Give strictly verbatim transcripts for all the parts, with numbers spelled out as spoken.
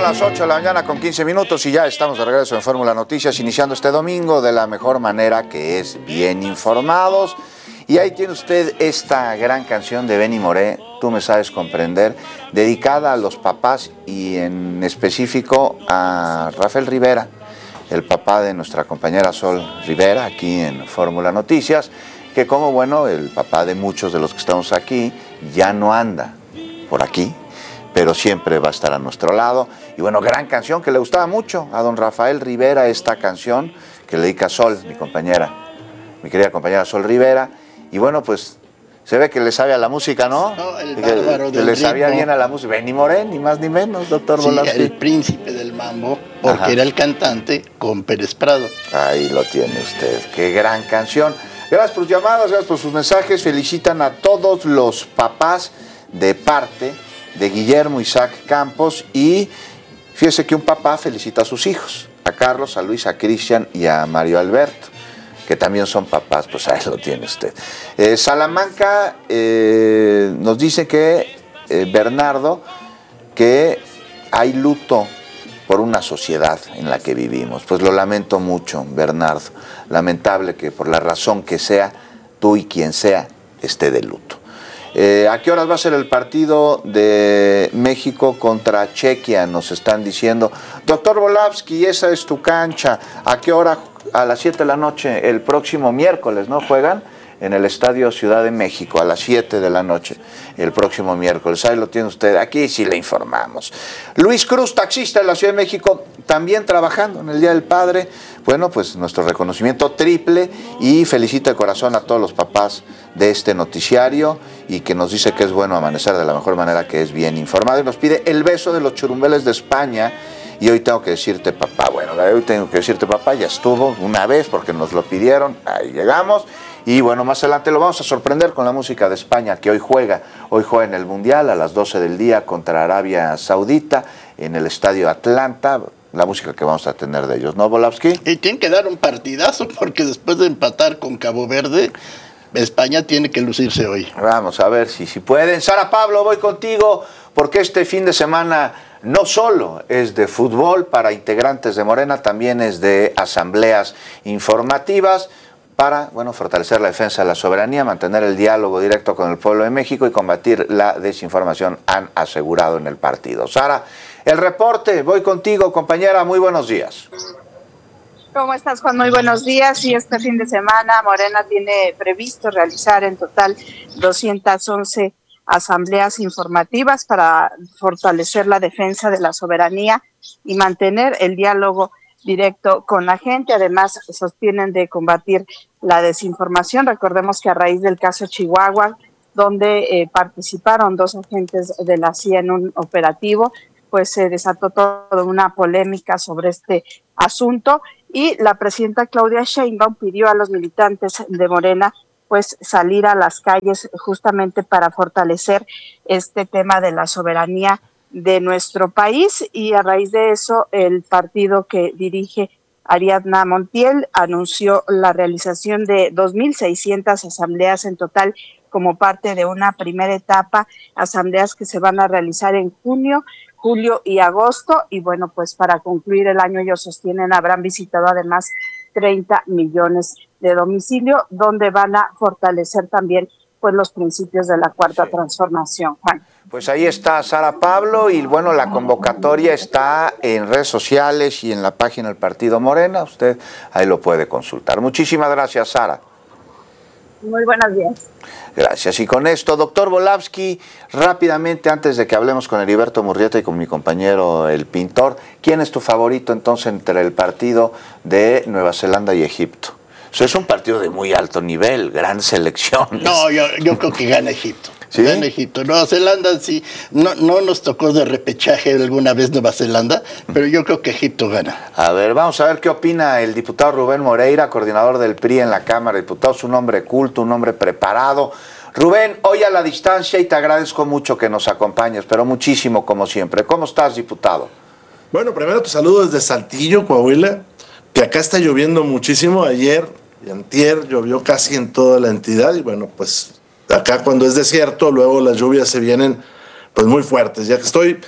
las ocho de la mañana con quince minutos y ya estamos de regreso en Fórmula Noticias, iniciando este domingo de la mejor manera, que es bien informados. Y ahí tiene usted esta gran canción de Benny Moré, Tú me sabes comprender, dedicada a los papás y en específico a Rafael Rivera, el papá de nuestra compañera Sol Rivera, aquí en Fórmula Noticias, que como bueno, el papá de muchos de los que estamos aquí ya no anda por aquí, pero siempre va a estar a nuestro lado. Y bueno, gran canción que le gustaba mucho a don Rafael Rivera, esta canción que le dedica Sol, mi compañera, mi querida compañera Sol Rivera. Y bueno, pues se ve que le sabe a la música, ¿no? No, el que, bárbaro que del le ritmo. Sabía bien a la música. Benny Moré, ni más ni menos, doctor Sí, Volavsky. el príncipe del mambo, porque Ajá. era el cantante con Pérez Prado. Ahí lo tiene usted, qué gran canción. Gracias por sus llamadas, gracias por sus mensajes. Felicitan a todos los papás de parte de Guillermo Isaac Campos, y fíjese que un papá felicita a sus hijos, a Carlos, a Luis, a Cristian y a Mario Alberto, que también son papás. Pues ahí lo tiene usted. Eh, Salamanca eh, nos dice que eh, Bernardo, que hay luto por una sociedad en la que vivimos. Pues lo lamento mucho, Bernardo. Lamentable que por la razón que sea, tú y quien sea esté de luto. Eh, ¿A qué horas va a ser el partido de México contra Chequia? Nos están diciendo. Doctor Volavsky, esa es tu cancha. ¿A qué hora? A las siete de la noche, el próximo miércoles, ¿no? Juegan en el Estadio Ciudad de México, a las siete de la noche, el próximo miércoles. Ahí lo tiene usted, aquí sí le informamos. Luis Cruz, taxista de la Ciudad de México, también trabajando en el Día del Padre. Bueno, pues nuestro reconocimiento triple, y felicito de corazón a todos los papás de este noticiario, y que nos dice que es bueno amanecer de la mejor manera, que es bien informado, y nos pide el beso de los churumbeles de España. Y hoy tengo que decirte papá. Bueno, hoy tengo que decirte papá, ya estuvo una vez porque nos lo pidieron, ahí llegamos. Y bueno, más adelante lo vamos a sorprender con la música de España, que hoy juega, hoy juega en el Mundial a las doce del día contra Arabia Saudita en el Estadio Atlanta. La música que vamos a tener de ellos, ¿no, Volavsky? Y tienen que dar un partidazo, porque después de empatar con Cabo Verde, España tiene que lucirse hoy. Vamos a ver si, si pueden. Sara Pablo, voy contigo, porque este fin de semana no solo es de fútbol para integrantes de Morena, también es de asambleas informativas para, bueno, fortalecer la defensa de la soberanía, mantener el diálogo directo con el pueblo de México y combatir la desinformación, han asegurado en el partido. Sara, el reporte, voy contigo, compañera, muy buenos días. ¿Cómo estás, Juan? Muy buenos días. Y este fin de semana Morena tiene previsto realizar en total doscientas once asambleas informativas para fortalecer la defensa de la soberanía y mantener el diálogo directo con la gente. Además, sostienen de combatir la desinformación. Recordemos que a raíz del caso Chihuahua, donde eh, participaron dos agentes de la C I A en un operativo, pues se desató toda una polémica sobre este asunto, y la presidenta Claudia Sheinbaum pidió a los militantes de Morena pues salir a las calles justamente para fortalecer este tema de la soberanía de nuestro país. Y a raíz de eso, el partido que dirige Ariadna Montiel anunció la realización de dos mil seiscientas asambleas en total como parte de una primera etapa, asambleas que se van a realizar en junio, julio y agosto. Y bueno, pues para concluir el año, ellos sostienen, habrán visitado además treinta millones de domicilio, donde van a fortalecer también pues los principios de la cuarta sí. transformación, Juan. Pues ahí está Sara Pablo, y bueno, la convocatoria está en redes sociales y en la página del Partido Morena, usted ahí lo puede consultar. Muchísimas gracias, Sara. Muy buenos días. Gracias. Y con esto, doctor Volavsky, rápidamente, antes de que hablemos con Heriberto Murrieta y con mi compañero el pintor, ¿quién es tu favorito entonces entre el partido de Nueva Zelanda y Egipto? Eso es un partido de muy alto nivel, gran selección. No, yo, yo creo que gana Egipto. ¿Sí? Gana Egipto. Nueva Zelanda sí, no, no nos tocó de repechaje alguna vez Nueva Zelanda, pero yo creo que Egipto gana. A ver, vamos a ver qué opina el diputado Rubén Moreira, coordinador del P R I en la Cámara de Diputados, un hombre culto, un hombre preparado. Rubén, hoy a la distancia, y te agradezco mucho que nos acompañes, pero muchísimo como siempre. ¿Cómo estás, diputado? Bueno, primero te saludo desde Saltillo, Coahuila, que acá está lloviendo muchísimo. Ayer y antier llovió casi en toda la entidad, y bueno, pues acá cuando es desierto, luego las lluvias se vienen pues muy fuertes. Ya que estoy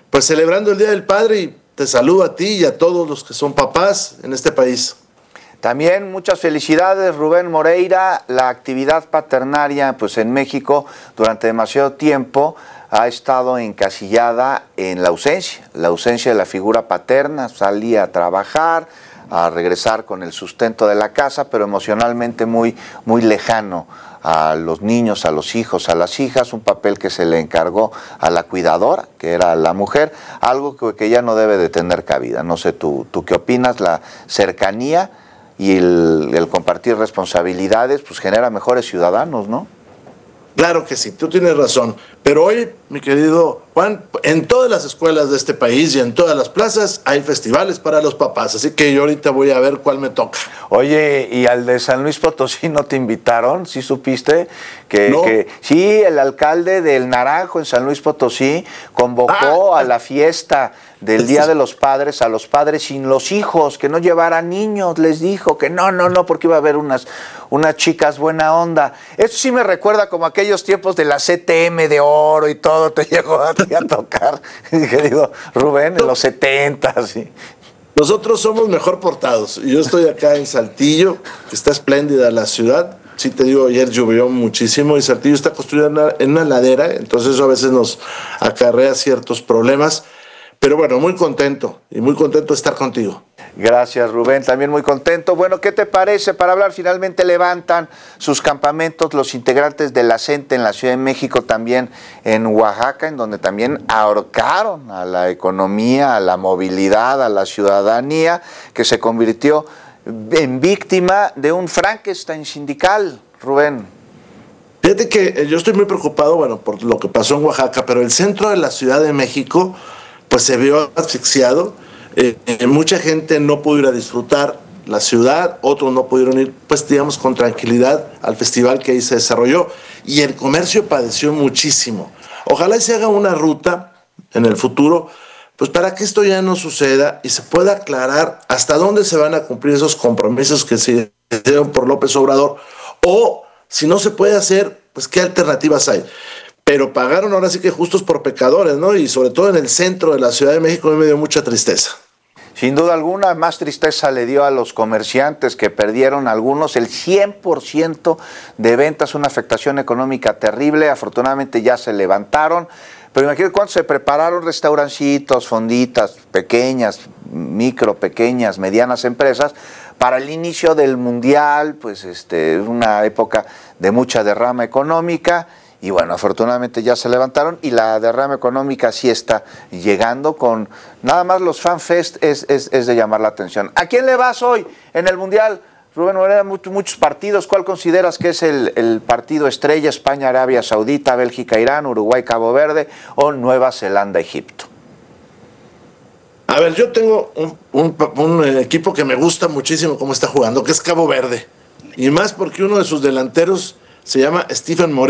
pues celebrando el Día del Padre, y te saludo a ti y a todos los que son papás en este país. También muchas felicidades, Rubén Moreira. La actividad paternaria, pues en México durante demasiado tiempo ha estado encasillada en la ausencia, la ausencia de la figura paterna. Salía a trabajar, a regresar con el sustento de la casa, pero emocionalmente muy, muy lejano a los niños, a los hijos, a las hijas, un papel que se le encargó a la cuidadora, que era la mujer, algo que, que ya no debe de tener cabida. No sé, tú, tú qué opinas. La cercanía y el, el compartir responsabilidades, pues genera mejores ciudadanos, ¿no? Claro que sí, tú tienes razón. Pero hoy, mi querido Juan, en todas las escuelas de este país y en todas las plazas hay festivales para los papás. Así que yo ahorita voy a ver cuál me toca. Oye, ¿y al de San Luis Potosí no te invitaron? ¿Sí supiste? Que, no. que sí, el alcalde del Naranjo en San Luis Potosí convocó ah. a la fiesta del Día de los Padres a los padres sin los hijos, que no llevaran niños. Les dijo que no, no, no, porque iba a haber unas, unas chicas buena onda. Eso sí me recuerda como aquellos tiempos de la C T M de oro y todo te llegó a, a tocar, querido Rubén, en los setentas. ¿Sí? Nosotros somos mejor portados. Yo estoy acá en Saltillo, que está espléndida la ciudad. Sí, te digo, ayer llovió muchísimo y Saltillo está construida en una, en una ladera, entonces eso a veces nos acarrea ciertos problemas. Pero bueno, muy contento y muy contento de estar contigo. Gracias, Rubén, también muy contento. Bueno, ¿qué te parece? Para hablar, finalmente levantan sus campamentos los integrantes de la C E N T E en la Ciudad de México, también en Oaxaca, en donde también ahorcaron a la economía, a la movilidad, a la ciudadanía, que se convirtió en víctima de un Frankenstein sindical, Rubén. Fíjate que yo estoy muy preocupado, bueno, por lo que pasó en Oaxaca, pero el centro de la Ciudad de México pues se vio asfixiado. Eh, eh, mucha gente no pudo ir a disfrutar la ciudad, otros no pudieron ir, pues digamos, con tranquilidad al festival que ahí se desarrolló, y el comercio padeció muchísimo. Ojalá y se haga una ruta en el futuro, pues para que esto ya no suceda y se pueda aclarar hasta dónde se van a cumplir esos compromisos que se dieron por López Obrador, o si no se puede hacer, pues qué alternativas hay. Pero pagaron ahora sí que justos por pecadores, ¿no? Y sobre todo en el centro de la Ciudad de México me dio mucha tristeza. Sin duda alguna, más tristeza le dio a los comerciantes, que perdieron algunos el cien por ciento de ventas, una afectación económica terrible. Afortunadamente ya se levantaron, pero imagínate cuánto se prepararon restaurancitos, fonditas, pequeñas, micro, pequeñas, medianas empresas, para el inicio del Mundial. Pues este, es una época de mucha derrama económica. Y bueno, afortunadamente ya se levantaron y la derrama económica sí está llegando. Con nada más los FanFest es, es, es de llamar la atención. ¿A quién le vas hoy en el Mundial? Rubén Moreira, muchos, muchos partidos. ¿Cuál consideras que es el, el partido estrella? España, Arabia Saudita, Bélgica, Irán, Uruguay, Cabo Verde o Nueva Zelanda, Egipto. A ver, yo tengo un, un, un equipo que me gusta muchísimo cómo está jugando, que es Cabo Verde. Y más porque uno de sus delanteros se llama Stephen Moreira.